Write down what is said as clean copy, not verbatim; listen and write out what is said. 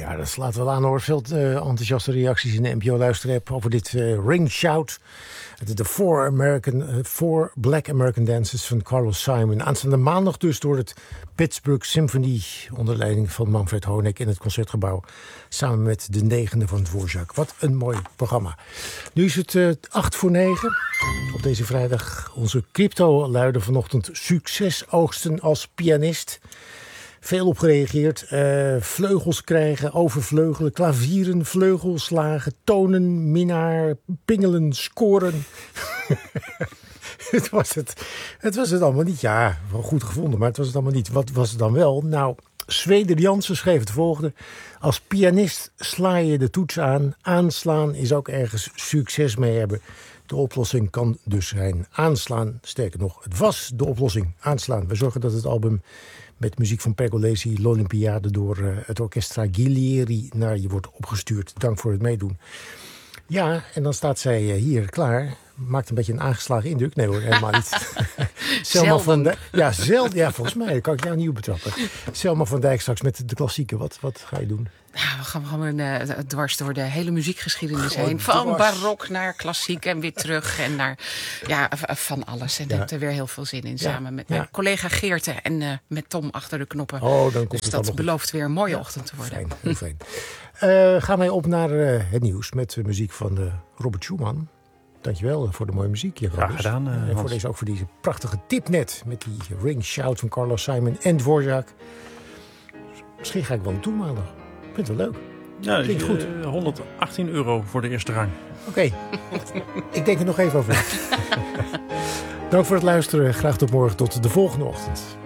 Ja, dat slaat wel aan hoor. Veel enthousiaste reacties in de NPO-luisterapp over dit Ring Shout. De Four Black American Dances van Carlos Simon. Aanstaande maandag dus door het Pittsburgh Symphony onder leiding van Manfred Honeck in het Concertgebouw. Samen met de 9e van Dvorak. Wat een mooi programma. Nu is het 8:45 op deze vrijdag. Onze crypto luidde vanochtend succes oogsten als pianist. Veel op gereageerd. Vleugels krijgen, overvleugelen, klavieren, vleugelslagen, tonen, minnaar, pingelen, scoren. Het was het allemaal niet. Ja, wel goed gevonden, maar het was het allemaal niet. Wat was het dan wel? Nou, Zweder Jansen schreef het volgende. Als pianist sla je de toets aan. Aanslaan is ook ergens succes mee hebben. De oplossing kan dus zijn aanslaan. Sterker nog, het was de oplossing. Aanslaan. We zorgen dat het album met muziek van Pergolesi, l'Olympiade, door het Orchestra Ghilieri naar je wordt opgestuurd. Dank voor het meedoen. Ja, en dan staat zij hier klaar. Maakt een beetje een aangeslagen indruk. Nee hoor, helemaal niet. Selma van Dijk. Ja, volgens mij kan ik jou nieuw betrappen. Selma van Dijk straks met de klassieken. Wat ga je doen? Ja, we gaan gewoon dwars door de hele muziekgeschiedenis heen. Van barok naar klassiek en weer terug. En naar van alles. En daar heb er weer heel veel zin in. Samen met mijn collega Geerte en met Tom achter de knoppen. Oh, dan komt dus dat belooft weer een mooie ochtend te worden. Fijn, heel fijn. Gaan wij op naar het nieuws met muziek van Robert Schumann. Dankjewel voor de mooie muziek. Graag gedaan. En voor deze prachtige tip net. Met die Ring Shout van Carlos Simon en Dvorak. Misschien ga ik wel naartoe maandag. Ik vind het wel leuk. Ja, klinkt goed. €118 voor de eerste rang. Oké. Ik denk er nog even over. Dank voor het luisteren. Graag tot morgen, tot de volgende ochtend.